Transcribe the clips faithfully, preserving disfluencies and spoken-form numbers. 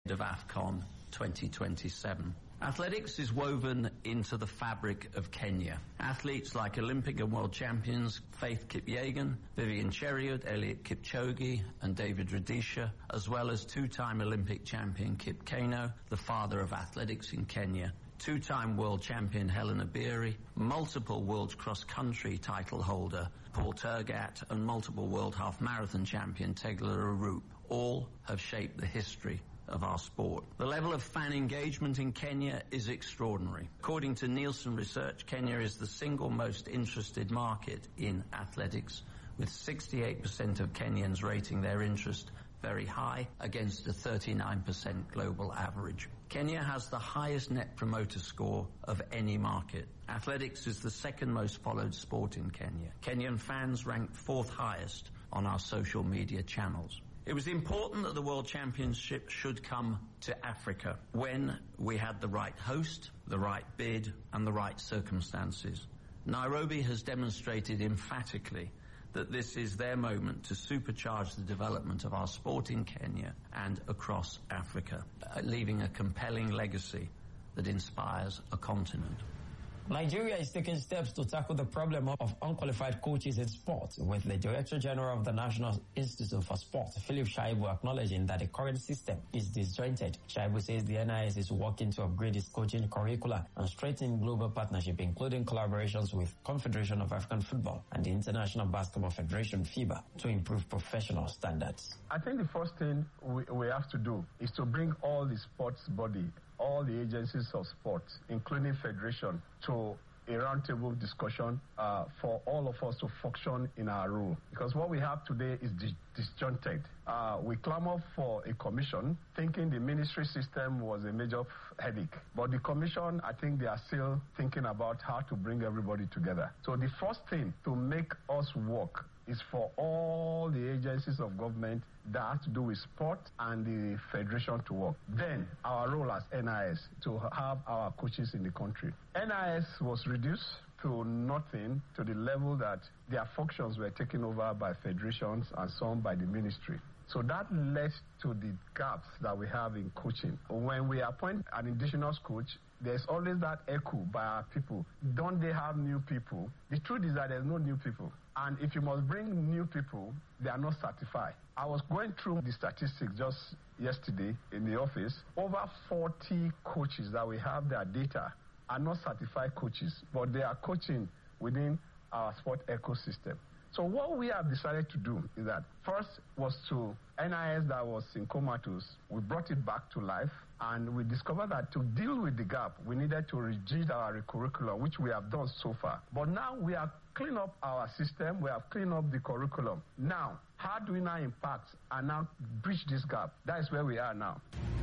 of AFCON twenty twenty-seven. Athletics is woven into the fabric of Kenya. Athletes like Olympic and world champions Faith Kipyegon, Vivian Cheruiyot, Eliud Kipchoge and David Rudisha, as well as two-time Olympic champion Kip Keino, the father of athletics in Kenya, two-time world champion Hellen Obiri, multiple world cross-country title holder Paul Tergat, and multiple world half-marathon champion Tegla Arup, all have shaped the history of our sport. The level of fan engagement in Kenya is extraordinary. According to Nielsen Research, Kenya is the single most interested market in athletics, with sixty-eight percent of Kenyans rating their interest very high against a thirty-nine percent global average. Kenya has the highest net promoter score of any market. Athletics is the second most followed sport in Kenya. Kenyan fans ranked fourth highest on our social media channels. It was important that the World Championship should come to Africa when we had the right host, the right bid, and the right circumstances. Nairobi has demonstrated emphatically that this is their moment to supercharge the development of our sport in Kenya and across Africa, leaving a compelling legacy that inspires a continent. Nigeria is taking steps to tackle the problem of unqualified coaches in sport, with the Director General of the National Institute for Sport, Philip Shaibu, acknowledging that the current system is disjointed. Shaibu says the N I S is working to upgrade its coaching curricula and strengthen global partnership, including collaborations with Confederation of African Football and the International Basketball Federation, FIBA, to improve professional standards. I think the first thing we, we have to do is to bring all the sports body, all the agencies of sport, including federation, to a roundtable discussion uh, for all of us to function in our role. Because what we have today is dis- disjointed. Uh, we clamor for a commission, thinking the ministry system was a major headache. But the commission, I think they are still thinking about how to bring everybody together. So the first thing to make us work is for all the agencies of government that have to do with sport and the federation to work. Then our role as N I S to have our coaches in the country. N I S was reduced to nothing, to the level that their functions were taken over by federations and some by the ministry. So that led to the gaps that we have in coaching. When we appoint an indigenous coach, there's always that echo by our people. Don't they have new people? The truth is that there's no new people. And if you must bring new people, they are not certified. I was going through the statistics just yesterday in the office. Over forty coaches that we have their data are not certified coaches, but they are coaching within our sport ecosystem. So what we have decided to do is that first was to N I S that was in comatose, we brought it back to life, and we discovered that to deal with the gap, we needed to rejig our curriculum, which we have done so far. But now we have cleaned up our system, we have cleaned up the curriculum. Now, how do we now impact and now bridge this gap? That is where we are now.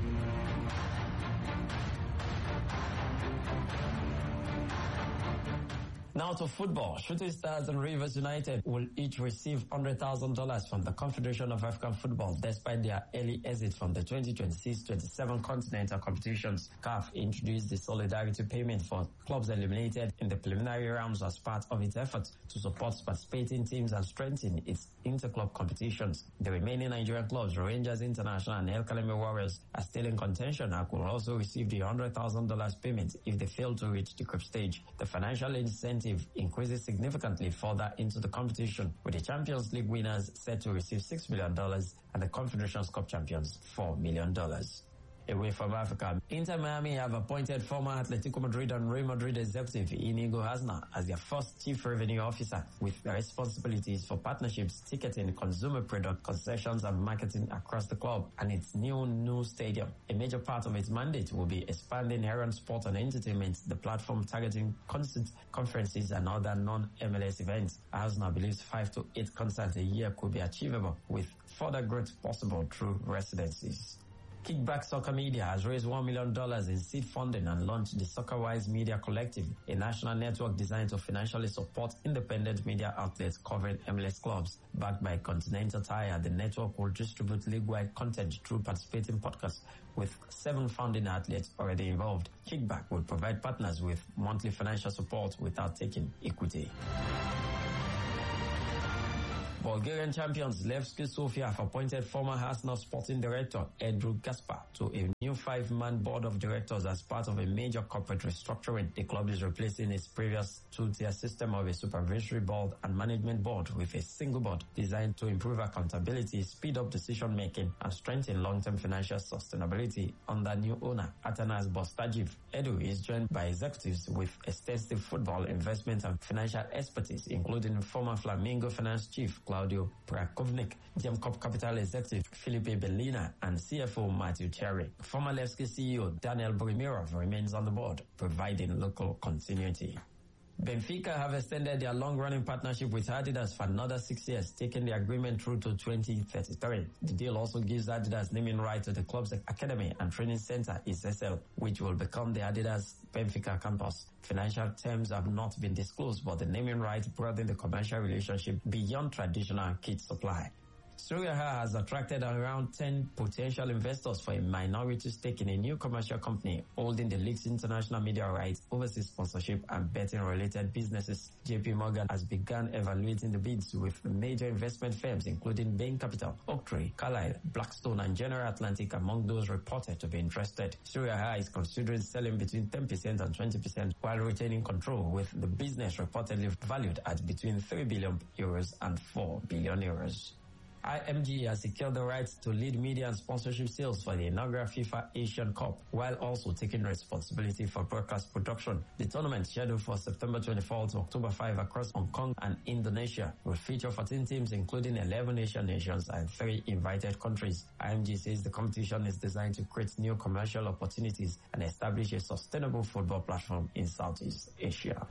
Now to football. Shooting Stars and Rivers United will each receive one hundred thousand dollars from the Confederation of African Football despite their early exit from the twenty twenty-six twenty-seven continental competitions. C A F introduced the solidarity payment for clubs eliminated in the preliminary rounds as part of its efforts to support participating teams and strengthen its inter-club competitions. The remaining Nigerian clubs, Rangers International and El Kalemi Warriors, are still in contention and could also receive the one hundred thousand dollars payment if they fail to reach the group stage. The financial incentive increases significantly further into the competition, with the Champions League winners set to receive six million dollars and the Confederations Cup champions four million dollars. Away from Africa, Inter Miami have appointed former Atletico Madrid and Real Madrid executive Inigo Hasna as their first chief revenue officer, with the responsibilities for partnerships, ticketing, consumer product concessions and marketing across the club and its new new stadium. A major part of its mandate will be expanding Heron Sport and Entertainment, the platform targeting concerts, conferences and other non-M L S events. Hasna believes five to eight concerts a year could be achievable, with further growth possible through residencies. Kickback Soccer Media has raised one million dollars in seed funding and launched the SoccerWise Media Collective, a national network designed to financially support independent media outlets covering M L S clubs. Backed by Continental Tire, the network will distribute league-wide content through participating podcasts, with seven founding athletes already involved. Kickback will provide partners with monthly financial support without taking equity. Bulgarian champions Levski Sofia have appointed former Arsenal sporting director Edru Gaspar to a new five-man board of directors as part of a major corporate restructuring. The club is replacing its previous two-tier system of a supervisory board and management board with a single board designed to improve accountability, speed up decision-making, and strengthen long-term financial sustainability under new owner Atanas Bostajiv. Edu is joined by executives with extensive football, investment, and financial expertise, including former Flamingo finance chief Claudio Prakovnik, Gemcop Capital executive Felipe Bellina, and C F O Matthew Cherry. Former Levski C E O Daniel Borimirov remains on the board, providing local continuity. Benfica have extended their long-running partnership with Adidas for another six years, taking the agreement through to twenty thirty-three. The deal also gives Adidas naming right to the club's academy and training center, I S S L, which will become the Adidas Benfica campus. Financial terms have not been disclosed, but the naming right broadened the commercial relationship beyond traditional kit supply. Surya has attracted around ten potential investors for a minority stake in a new commercial company holding the league's international media rights, overseas sponsorship, and betting-related businesses. J P Morgan has begun evaluating the bids with major investment firms including Bain Capital, Oaktree, Carlyle, Blackstone, and General Atlantic among those reported to be interested. Surya is considering selling between ten percent and twenty percent while retaining control, with the business reportedly valued at between three billion euros and four billion euros. I M G has secured the rights to lead media and sponsorship sales for the inaugural FIFA Asian Cup, while also taking responsibility for broadcast production. The tournament, scheduled for September twenty-fourth to October fifth across Hong Kong and Indonesia, will feature fourteen teams, including eleven Asian nations and three invited countries. I M G says the competition is designed to create new commercial opportunities and establish a sustainable football platform in Southeast Asia.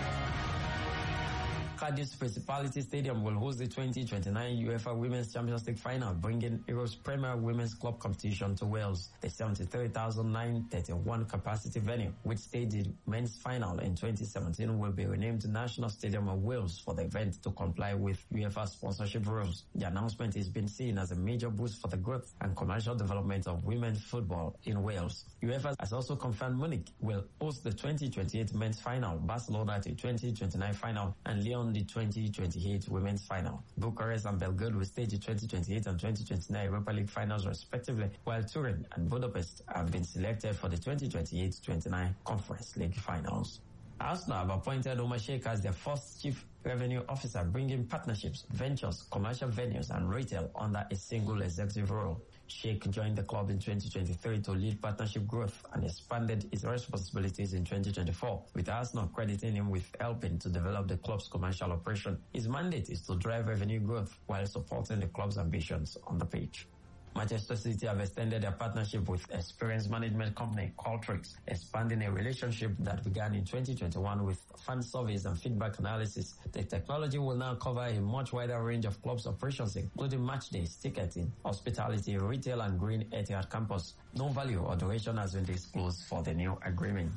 Cardiff's Principality Stadium will host the twenty twenty-nine UEFA Women's Champions League final, bringing Europe's premier women's club competition to Wales. The seventy-three thousand nine hundred thirty-one capacity venue, which staged the men's final in twenty seventeen, will be renamed National Stadium of Wales for the event to comply with UEFA sponsorship rules. The announcement is being seen as a major boost for the growth and commercial development of women's football in Wales. UEFA has also confirmed Munich will host the twenty twenty-eight men's final, Barcelona the twenty twenty-nine final, and Lyon the twenty twenty-eight women's final. Bucharest and Belgrade will stage the twenty twenty-eight and twenty twenty-nine Europa League finals respectively, while Turin and Budapest have been selected for the twenty twenty-eight twenty-nine Conference League finals. Arsenal have appointed Omar Sheikh as their first chief revenue officer, bringing partnerships, ventures, commercial venues, and retail under a single executive role. Sheikh joined the club in twenty twenty-three to lead partnership growth and expanded his responsibilities in twenty twenty-four, with Arsenal crediting him with helping to develop the club's commercial operation. His mandate is to drive revenue growth while supporting the club's ambitions on the pitch. Manchester City have extended their partnership with experienced management company Qualtrics, expanding a relationship that began in twenty twenty-one with fan surveys and feedback analysis. The technology will now cover a much wider range of clubs' operations, including match days, ticketing, hospitality, retail, and Green Etihad campus. No value or duration has been disclosed for the new agreement.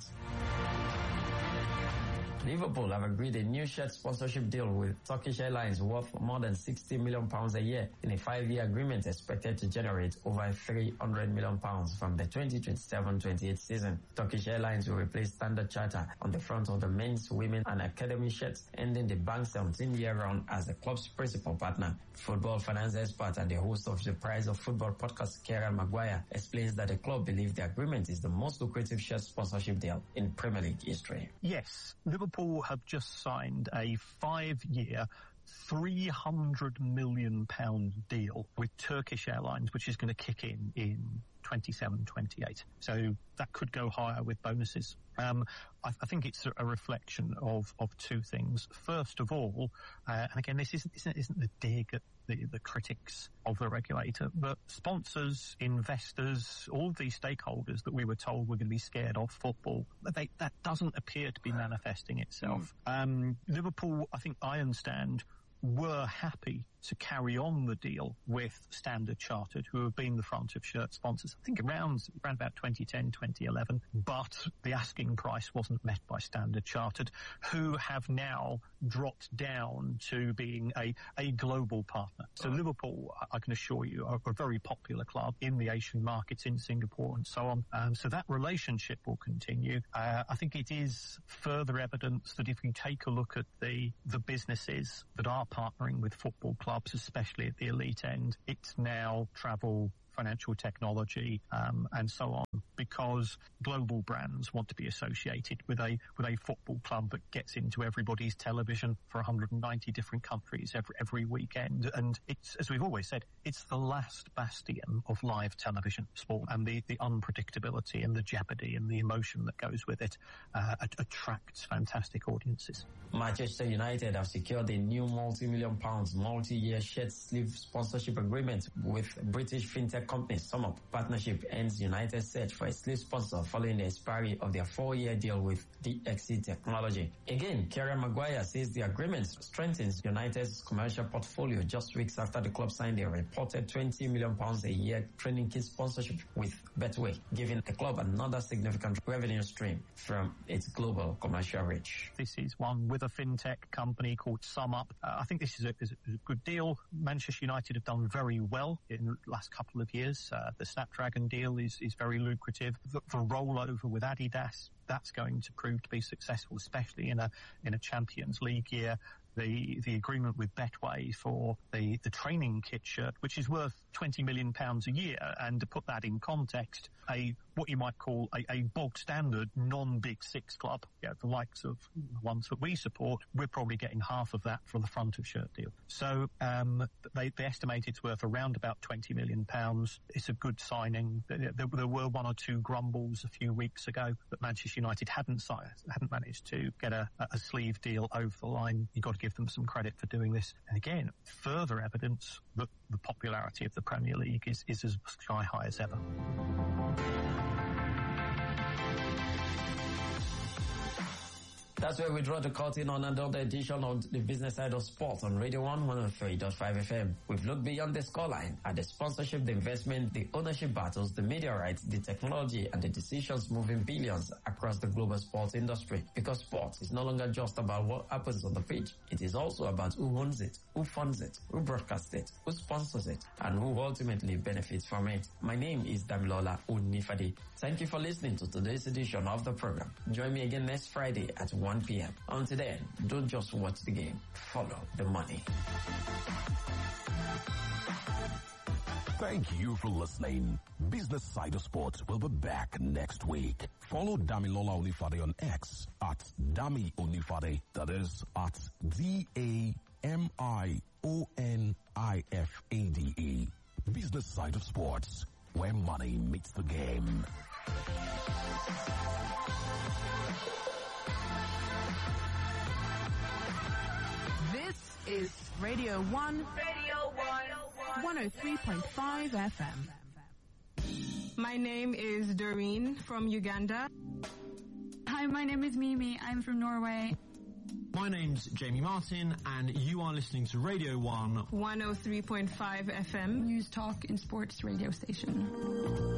Liverpool have agreed a new shirt sponsorship deal with Turkish Airlines worth more than sixty million pounds a year in a five-year agreement expected to generate over three hundred million pounds from the twenty twenty-seven twenty-eight season. Turkish Airlines will replace Standard Chartered on the front of the men's, women, and academy shirts, ending the bank's seventeen-year run as the club's principal partner. Football finance expert and the host of the Price of Football podcast, Kieran Maguire, explains that the club believes the agreement is the most lucrative shirt sponsorship deal in Premier League history. Yes, Liverpool have just signed a five-year, three hundred million pound deal with Turkish Airlines, which is going to kick in in twenty-seven twenty-eight. So that could go higher with bonuses. Um, I, I think it's a, a reflection of, of two things. First of all, uh, and again, this isn't, isn't, isn't the dig at the, the critics of the regulator, but sponsors, investors, all of these stakeholders that we were told were going to be scared of football, they, that doesn't appear to be manifesting itself. Mm. Um, Liverpool, I think I understand, were happy to carry on the deal with Standard Chartered, who have been the front of shirt sponsors, I think around, around about twenty ten, twenty eleven, but the asking price wasn't met by Standard Chartered, who have now dropped down to being a, a global partner. So right. Liverpool, I can assure you, are a very popular club in the Asian markets, in Singapore and so on. Um, so that relationship will continue. Uh, I think it is further evidence that if you take a look at the, the businesses that are partnering with football clubs, especially at the elite end. It's now travel, financial technology, um, and so on, because global brands want to be associated with a with a football club that gets into everybody's television for one hundred ninety different countries every every weekend. And it's, as we've always said, it's the last bastion of live television sport, and the, the unpredictability and the jeopardy and the emotion that goes with it uh, attracts fantastic audiences. Manchester United have secured a new multi-million pounds, multi-year shirt sleeve sponsorship agreement with British fintech company SumUp. Partnership ends United's search for a sleeve sponsor following the expiry of their four-year deal with D X C Technology. Again, Kieran Maguire says the agreement strengthens United's commercial portfolio just weeks after the club signed a reported twenty million pounds a year training kit sponsorship with Betway, giving the club another significant revenue stream from its global commercial reach. This is one with a fintech company called SumUp. Uh, I think this is a, is a good deal. Manchester United have done very well in the last couple of years. Uh, the Snapdragon deal is, is very lucrative. The, the rollover with Adidas, that's going to prove to be successful, especially in a in a Champions League year. The the agreement with Betway for the, the training kit shirt, which is worth twenty million pounds a year, and to put that in context, a what you might call a, a bog standard non-Big Six club, yeah, the likes of the ones that we support, we're probably getting half of that for the front of shirt deal. So um, they, they estimate it's worth around about twenty million pounds. It's a good signing. There, there were one or two grumbles a few weeks ago that Manchester United hadn't hadn't managed to get a, a sleeve deal over the line. You've got to give them some credit for doing this. And again, further evidence that the popularity of the Premier League is, is as sky high as ever. That's where we draw the curtain on another edition of the Business Side of Sport on Radio one one oh three point five F M. We've looked beyond the scoreline at the sponsorship, the investment, the ownership battles, the media rights, the technology, and the decisions moving billions across the global sports industry. Because sport is no longer just about what happens on the pitch. It is also about who owns it, who funds it, who broadcasts it, who sponsors it, and who ultimately benefits from it. My name is Damilola Unifade. Thank you for listening to today's edition of the program. Join me again next Friday at one p.m. Until then, don't just watch the game, follow the money. Thank you for listening. Business Side of Sports will be back next week. Follow Damilola Unifade on X at Dami Unifade, that is at D A M I O N I F A D E. Business Side of Sports, where money meets the game. Is Radio one, Radio one, one oh three point five F M. My name is Doreen from Uganda. Hi, my name is Mimi. I'm from Norway. My name's Jamie Martin, and you are listening to Radio one, one oh three point five F M. News, talk, and sports radio station.